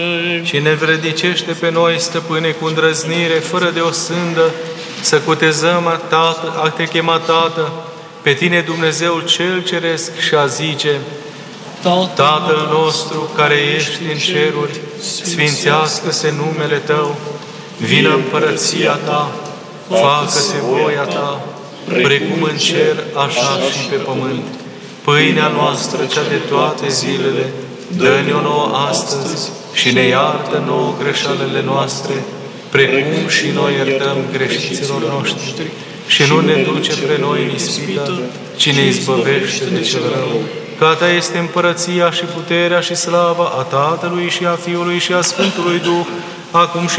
Și ne învrednicește pe noi, Stăpâne, cu îndrăznire, fără de o sândă, să cutezăm a te chema, Tată, pe Tine, Dumnezeul cel Ceresc, și a zice: Tatăl nostru care ești în ceruri, sfințească-se numele Tău, vină împărăția Ta, facă-se voia Ta, precum în cer, așa și pe pământ. Pâinea noastră, cea de toate zilele, dă-ne-o nouă astăzi și ne iartă nouă greșelile noastre, precum și noi iertăm greșiților noștri. Și nu ne duce pe noi în ispită, ci ne izbăvește de cel rău. Că a Ta este împărăția și puterea și slava a Tatălui și a Fiului și a Sfântului Duh, acum și